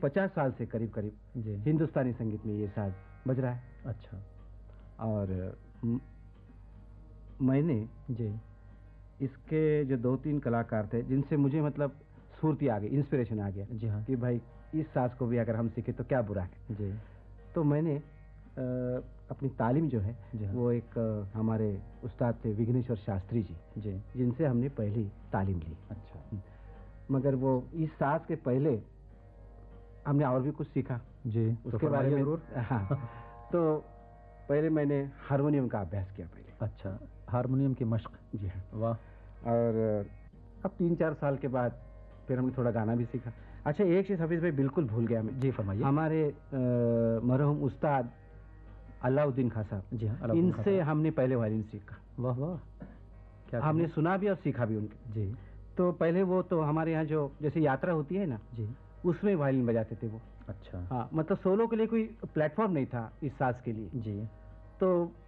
50 साल से करीब करीब जी हिंदुस्तानी संगीत में ये साज बज रहा है। अच्छा। और मैंने जी इसके जो 2-3 कलाकार थे जिनसे मुझे मतलब स्फूर्ति आ गई, इंस्पिरेशन आ गया जी हाँ कि भाई इस साज को भी अगर हम सीखे तो क्या बुरा है। जी तो मैंने अपनी तालीम जो है जी हाँ वो एक हमारे उस्ताद थे विघ्नेश्वर शास्त्री जी, जी जिनसे हमने पहली तालीम ली। अच्छा मगर वो इस साज के पहले हमने और भी कुछ सीखा जी उसके बारे में। जरूर। हाँ, तो पहले मैंने हारमोनियम का अभ्यास किया पहले। अच्छा, हारमोनियम की मशक। जी हाँ। वाह। और अब 3-4 साल के बाद फिर हमने थोड़ा गाना भी सीखा। अच्छा, एक चीज़ हफीज़ भाई बिल्कुल भूल गया मैं। जी फरमाइए। हमारे मरहूम उस्ताद अलाउद्दीन खां साहब, जी हाँ, अलाउद्दीन खां इनसे साहब। हमने पहले वायलिन सीखा। वाह वाह, क्या हमने कहना। सुना भी और सीखा भी उनके। जी तो पहले वो तो हमारे यहाँ जो जैसे यात्रा होती है ना, जी उसमें वायलिन बजाते थे वो। अच्छा हाँ, मतलब सोलो के लिए कोई प्लेटफॉर्म नहीं था इस साज के लिए। जी तो